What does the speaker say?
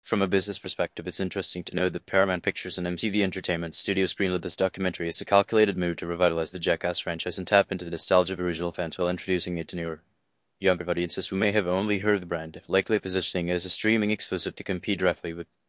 From a business perspective, it's interesting to note that Paramount Pictures and MTV Entertainment Studios greenlit this documentary as a calculated move to revitalize the Jackass franchise and tap into the nostalgia of original fans while introducing it to newer, younger audiences who may have only heard of the brand, likely positioning it as a streaming exclusive to compete directly with